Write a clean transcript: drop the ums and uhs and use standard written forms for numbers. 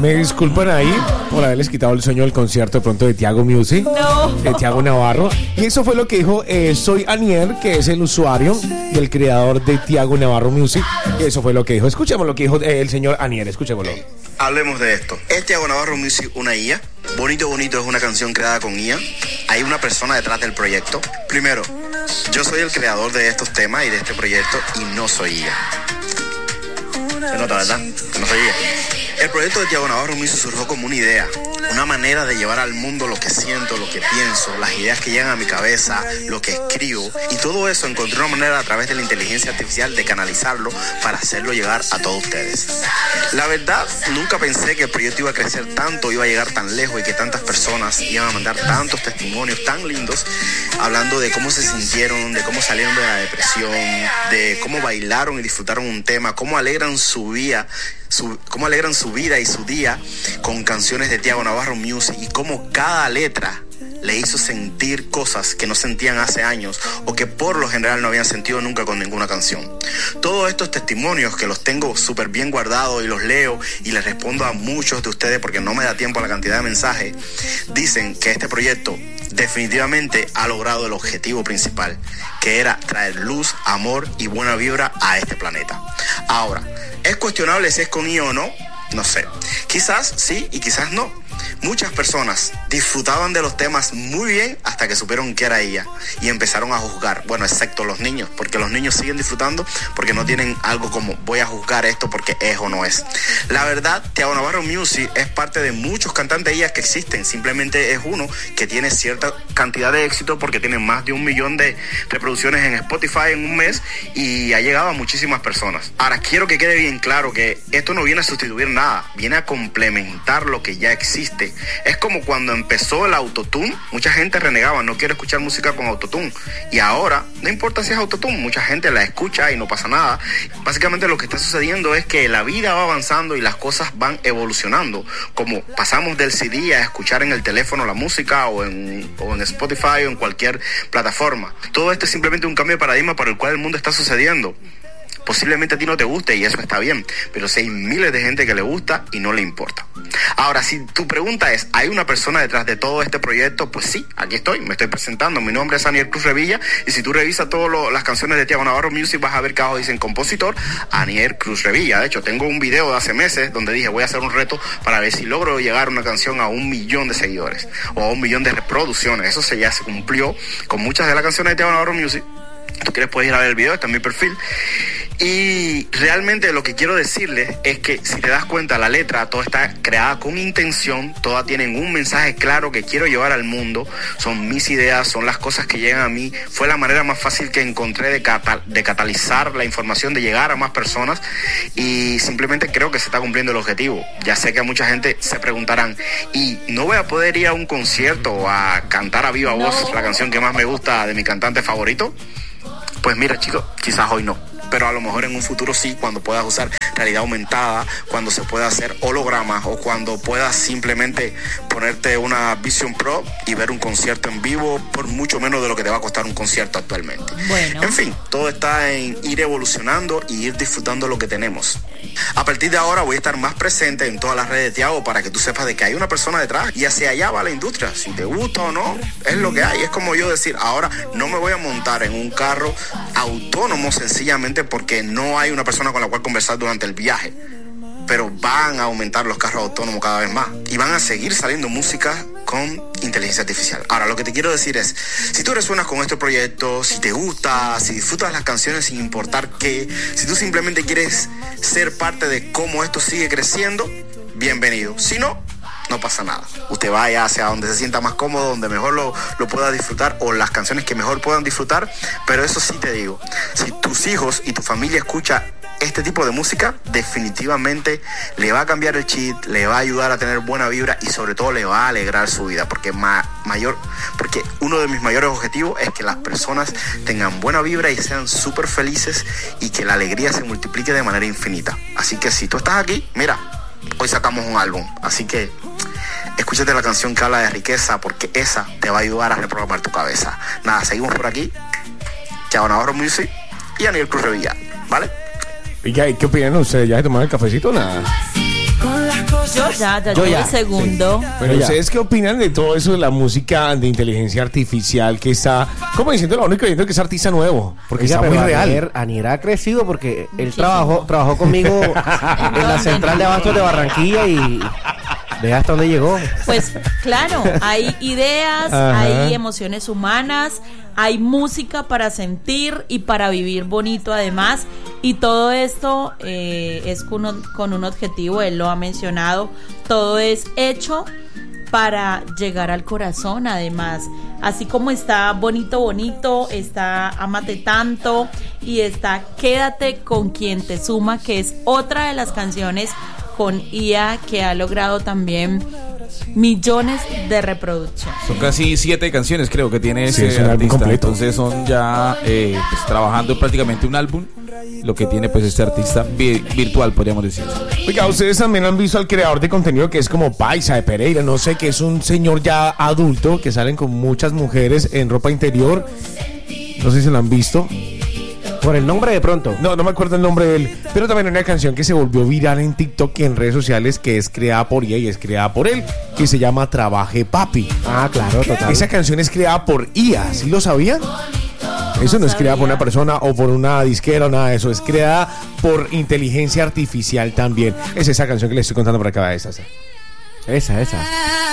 Me disculpan ahí por haberles quitado el sueño del concierto de pronto de Tiago Music, de Tiago Navarro. Y eso fue lo que dijo Soy Anier, que es el usuario y el creador de Tiago Navarro Music. Y eso fue lo que dijo. Escuchemos lo que dijo el señor Anier, escuchémoslo. Hablemos de esto. ¿Es Tiago Navarro Music una IA? Bonito Bonito es una canción creada con IA. Hay una persona detrás del proyecto. Primero, yo soy el creador de estos temas y de este proyecto y no soy IA. Se nota, ¿verdad? Que no soy IA. El proyecto de Tiago Navarro Music surgió como una idea, una manera de llevar al mundo lo que siento, lo que pienso, las ideas que llegan a mi cabeza, lo que escribo, y todo eso encontré una manera a través de la inteligencia artificial de canalizarlo para hacerlo llegar a todos ustedes. La verdad, nunca pensé que el proyecto iba a crecer tanto, iba a llegar tan lejos y que tantas personas iban a mandar tantos testimonios tan lindos hablando de cómo se sintieron, de cómo salieron de la depresión, de cómo bailaron y disfrutaron un tema, cómo alegran su vida, cómo alegran su vida y su día con canciones de Tiago Navarro Music, y cómo cada letra le hizo sentir cosas que no sentían hace años o que por lo general no habían sentido nunca con ninguna canción. Todos estos testimonios que los tengo súper bien guardados y los leo y les respondo a muchos de ustedes porque no me da tiempo a la cantidad de mensajes, dicen que este proyecto definitivamente ha logrado el objetivo principal, que era traer luz, amor y buena vibra a este planeta. Ahora, ¿es cuestionable si es con IA o no? No sé. Quizás sí y quizás no. Muchas personas disfrutaban de los temas muy bien hasta que supieron que era ella y empezaron a juzgar, bueno, excepto los niños, porque los niños siguen disfrutando porque no tienen algo como voy a juzgar esto porque es o no es. La verdad, Tiago Navarro Music es parte de muchos cantantes IA que existen, simplemente es uno que tiene cierta cantidad de éxito porque tiene más de 1 millón de reproducciones en Spotify en un mes y ha llegado a muchísimas personas. Ahora, quiero que quede bien claro que esto no viene a sustituir nada, viene a complementar lo que ya existe. Es como cuando empezó el autotune, mucha gente renegaba, no quiero escuchar música con autotune, y ahora no importa si es autotune, mucha gente la escucha y no pasa nada. Básicamente lo que está sucediendo es que la vida va avanzando y las cosas van evolucionando, como pasamos del CD a escuchar en el teléfono la música o en Spotify o en cualquier plataforma. Todo esto es simplemente un cambio de paradigma por el cual el mundo está sucediendo. Posiblemente a ti no te guste y eso está bien, pero si hay miles de gente que le gusta y no le importa. Ahora, si tu pregunta es, ¿hay una persona detrás de todo este proyecto? Pues sí, aquí estoy, me estoy presentando. Mi nombre es Anier Cruz Revilla y si tú revisas todas las canciones de Tiago Navarro Music vas a ver que abajo dicen compositor Anier Cruz Revilla. De hecho, tengo un video de hace meses donde dije voy a hacer un reto para ver si logro llegar una canción a 1 millón de seguidores o a 1 millón de reproducciones. Eso ya se cumplió con muchas de las canciones de Tiago Navarro Music. Tú quieres puedes ir a ver el video, está en mi perfil. Y realmente lo que quiero decirles es que si te das cuenta, la letra toda está creada con intención, todas tienen un mensaje claro que quiero llevar al mundo, son mis ideas, son las cosas que llegan a mí. Fue la manera más fácil que encontré de catalizar la información, de llegar a más personas, y simplemente creo que se está cumpliendo el objetivo. Ya sé que a mucha gente se preguntarán, ¿y no voy a poder ir a un concierto o a cantar a viva voz la canción que más me gusta de mi cantante favorito? Pues mira, chicos, quizás hoy no, pero a lo mejor en un futuro sí, cuando puedas usar realidad aumentada, cuando se pueda hacer hologramas o cuando puedas simplemente ponerte una Vision Pro y ver un concierto en vivo por mucho menos de lo que te va a costar un concierto actualmente. Bueno. En fin, todo está en ir evolucionando y ir disfrutando lo que tenemos. A partir de ahora voy a estar más presente en todas las redes de Tiago para que tú sepas de que hay una persona detrás y hacia allá va la industria. Si te gusta o no, es lo que hay. Es como yo decir, ahora no me voy a montar en un carro autónomo sencillamente porque no hay una persona con la cual conversar durante el viaje, pero van a aumentar los carros autónomos cada vez más y van a seguir saliendo música con inteligencia artificial. Ahora, lo que te quiero decir es, si tú resuenas con este proyecto, si te gusta, si disfrutas las canciones sin importar qué, si tú simplemente quieres ser parte de cómo esto sigue creciendo, bienvenido. Si no, no pasa nada. Usted vaya hacia donde se sienta más cómodo, donde mejor lo pueda disfrutar, o las canciones que mejor puedan disfrutar. Pero eso sí te digo, si tus hijos y tu familia escucha este tipo de música, definitivamente le va a cambiar el chip, le va a ayudar a tener buena vibra y sobre todo le va a alegrar su vida, porque uno de mis mayores objetivos es que las personas tengan buena vibra y sean súper felices y que la alegría se multiplique de manera infinita. Así que si tú estás aquí, mira, hoy sacamos un álbum, así que escúchate la canción que habla de riqueza, porque esa te va a ayudar a reprogramar tu cabeza. Nada, seguimos por aquí. Tiago Navarro Music y Anier Cruz Revilla, ¿vale? ¿Y qué opinan ustedes? ¿Ya se tomaron el cafecito o nada? Yo ya llevo el segundo. Sí. Pero ¿ustedes qué opinan de todo eso de la música de inteligencia artificial que está, como diciendo lo único creyendo que es artista nuevo? Porque Oiga, está muy pero real. Anier ha crecido porque él trabajó conmigo en la central de abastos de Barranquilla y vea hasta dónde llegó. Pues claro, hay ideas, Ajá. hay emociones humanas, hay música para sentir y para vivir bonito además, y todo esto es con un objetivo, él lo ha mencionado, todo es hecho para llegar al corazón además, así como está bonito, bonito, está Ámate Tanto y está Quédate con quien te suma, que es otra de las canciones con IA que ha logrado también millones de reproducciones. Son casi 7 canciones creo que tiene Sí, ese es un álbum artista, completo. entonces son ya pues, trabajando prácticamente un álbum, lo que tiene pues este artista virtual, podríamos decir. Oiga, ustedes también han visto al creador de contenido que es como Paisa de Pereira, no sé, que es un señor ya adulto que salen con muchas mujeres en ropa interior. No sé si lo han visto. Por el nombre de pronto. No me acuerdo el nombre de él, pero también hay una canción que se volvió viral en TikTok y en redes sociales que es creada por ella y es creada por él, que se llama Trabaje Papi. Ah, claro, total. Esa canción es creada por IA, ¿sí lo sabían? Eso no es creada por una persona o por una disquera o nada de eso, es creada por inteligencia artificial también. Es esa canción que les estoy contando por acá. Esa. Esa.